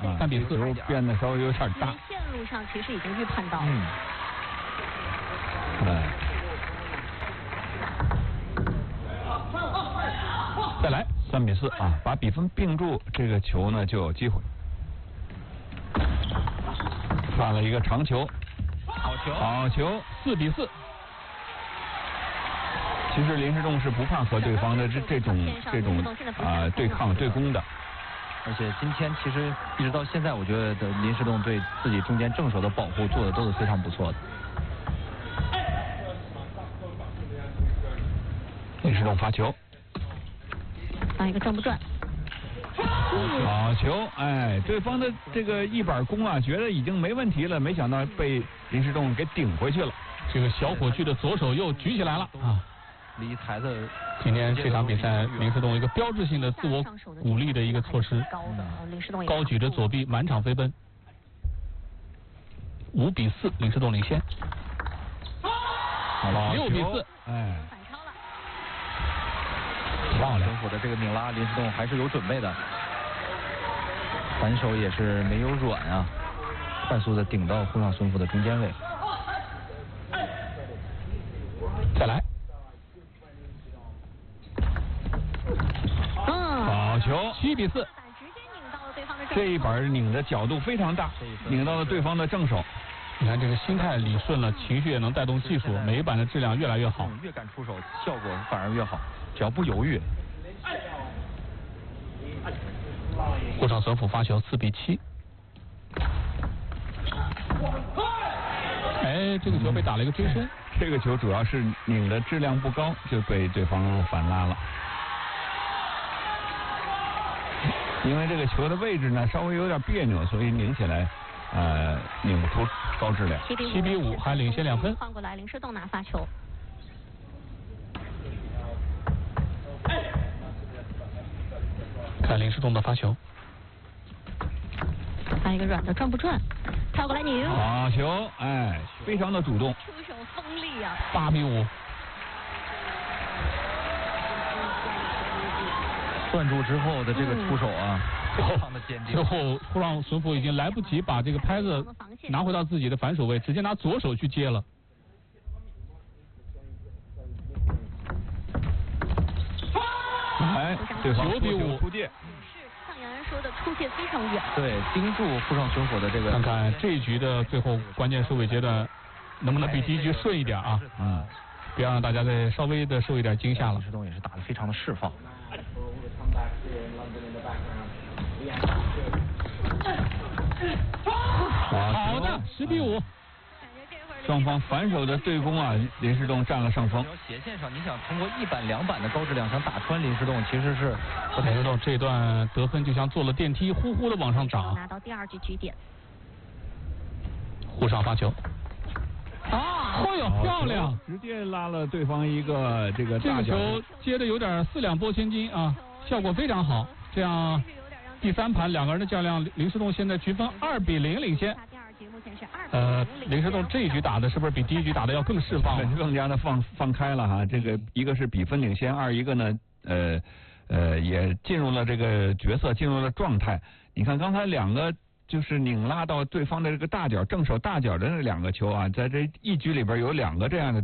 3比4， 球变得稍微有点大。 线路上其实已经预判到了。 再来3比4啊，把比分并住，这个球呢就有机会。发了一个长球，好球，4比4。其实林士栋是不怕和对方的这种对抗对攻的。 而且今天其实一直到现在，我觉得林士栋对自己中间正手的保护做的都是非常不错的。 林士栋发球， 一个正不转。 好球，哎，对方的这个一板弓啊，觉得已经没问题了，没想到被林士栋给顶回去了。 这个小火炬的左手又举起来了啊！ 离台子， 今天这场比赛，林士栋一个标志性的自我鼓励的一个措施，高举着左臂满场飞奔。5比4，林士栋领先。 好了 ，6比4， 哎。 漂亮！我的这个拧拉，林士栋还是有准备的，反手也是没有软啊，快速的顶到沪上孙富的中间位。 再来， 好球 ，7比4。 这一板拧的角度非常大，拧到了对方的正手。 你看这个心态理顺了，情绪也能带动技术，每一板的质量越来越好。 越敢出手，效果反而越好，只要不犹豫。 沪上孙富发球4比7。哎，这个球被打了一个追身。 这个球主要是拧的质量不高，就被对方反拉了。因为这个球的位置呢稍微有点别扭，所以拧起来拧不出高质量。 7比5，还领先2分。 换过来，林士栋拿发球。 看林士栋的发球。 发一个软的转不转，跳过来拧。 好球，哎，非常的主动。 出手锋利啊。 8比5。 攥住之后的这个出手啊，非常的坚定。 最后沪上孙富已经来不及把这个拍子拿回到自己的反手位，直接拿左手去接了。 哎，对方 9比5 出界。 像杨洋说的，出界非常远。 对，盯住沪上孙富的这个。 看看这一局的最后关键收尾阶段，能不能比第一局顺一点啊？别让大家再稍微的受一点惊吓了。 林士栋也是打得非常的释放。 好的，10比5。 双方反手的对攻啊，林士栋占了上风。 斜线上，你想通过1板2板的高质量想打穿林士栋，其实是林士栋这段得分就像坐了电梯，呼呼的往上涨。 拿到第2局局点。 沪上发球。哎呦，漂亮！ 直接拉了对方一个这个大角。这个球接的有点4两拨千斤啊，效果非常好。这样第3盘2个人的较量，林士栋现在局分2比0领先。林士栋这一局打的是不是比第一局打的要更释放？ 更加的放开了哈。这个一个是比分领先，一个呢也进入了这个角色，进入了状态。你看刚才2个就是拧拉到对方的这个大角正手大角的那2个球啊，在这一局里边有2个这样的。